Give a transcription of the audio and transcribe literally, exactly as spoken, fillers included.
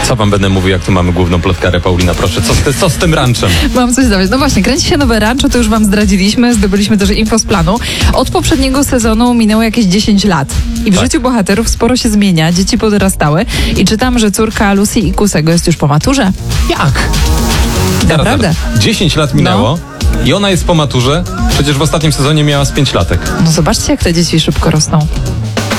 Co wam będę mówił, jak tu mamy główną plotkarę, Paulina, proszę, co z, ty, co z tym ranchem? Mam coś dodać. No właśnie, kręci się nowe rancho, to już wam zdradziliśmy, zdobyliśmy też info z planu. Od poprzedniego sezonu minęło jakieś dziesięć lat. I w Tak. życiu bohaterów sporo się zmienia, dzieci podorastały i czytam, że córka Lucy i Kusego jest już po maturze. Jak? Naprawdę. dziesięć lat minęło i ona jest po maturze, przecież w ostatnim sezonie miała z pięć latek. No zobaczcie, jak te dzieci szybko rosną.